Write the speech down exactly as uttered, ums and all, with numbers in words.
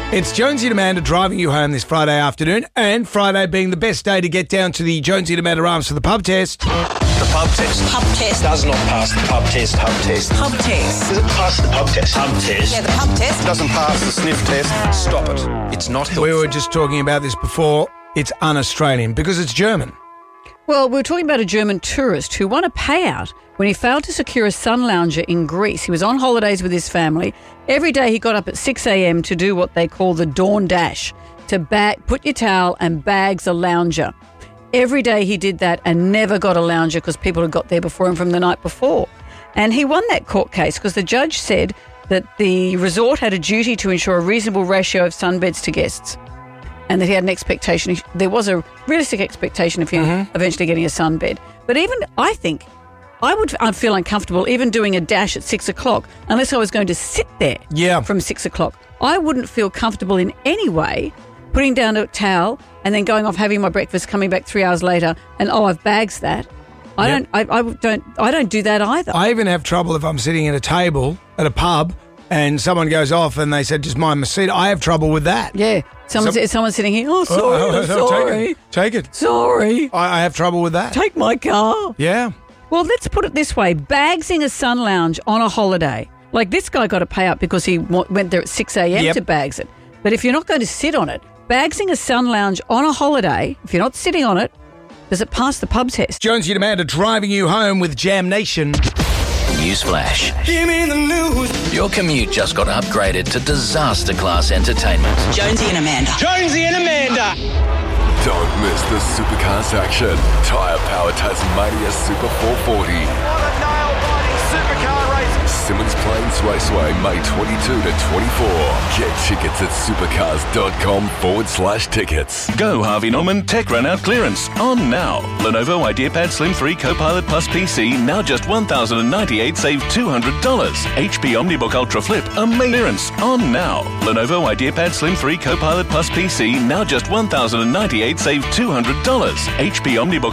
It's Jonesy and Amanda driving you home this Friday afternoon, and Friday being the best day to get down to the Jonesy and Amanda Arms for the pub test. The pub test. Pub test. Does not pass the pub test. Pub test. Pub test. Does it pass the pub test? Pub test. Yeah, the pub test. Doesn't pass the sniff test. Stop it. It's not helpful. We were just talking about this before. It's un-Australian because it's German. Well, we were talking about a German tourist who won a payout when he failed to secure a sun lounger in Greece. He was on holidays with his family. Every day he got up at six a.m. to do what they call the dawn dash, to bag, put your towel and bags a lounger. Every day he did that and never got a lounger because people had got there before him from the night before. And he won that court case because the judge said that the resort had a duty to ensure a reasonable ratio of sunbeds to guests, and that he had an expectation. There was a realistic expectation of him mm-hmm. eventually getting a sunbed. But even, I think, I would I'd feel uncomfortable even doing a dash at six o'clock unless I was going to sit there yeah. from six o'clock. I wouldn't feel comfortable in any way putting down a towel and then going off having my breakfast, coming back three hours later, and, oh, I've bags that. I yep. don't I, I don't I don't do that either. I even have trouble if I'm sitting at a table at a pub and someone goes off and they said, just mind my seat. I have trouble with that. Yeah. Someone's, Some, someone's sitting here, oh, sorry, oh, oh, no, sorry. Take it. Take it. Sorry. I, I have trouble with that. Take my car. Yeah. Well, let's put it this way. Bagsing a sun lounge on a holiday. Like, this guy got a payout because he w- went there at six a.m. Yep. to bags it. But if you're not going to sit on it, bagsing a sun lounge on a holiday, if you're not sitting on it, does it pass the pub test? Jonesy and Amanda driving you home with Jam Nation. Newsflash. Give me the news. Your commute just got upgraded to disaster class entertainment. Jonesy and Amanda. Jonesy and Amanda. Don't miss the Supercars action. Tyre Power Tasmania Super four forty. What a nail-biting supercar race. Simmons Plains Raceway, May twenty-second to twenty-fourth. Get tickets at supercars.com forward slash tickets. Go Harvey Norman Tech Run Out Clearance. On now. Lenovo IdeaPad Slim three Copilot Plus P C, now just one thousand ninety-eight dollars, save two hundred dollars. H P OmniBook Ultra Flip, amazing clearance. On now. Lenovo IdeaPad Slim three Copilot Plus P C, now just one thousand ninety-eight dollars, save two hundred dollars. H P OmniBook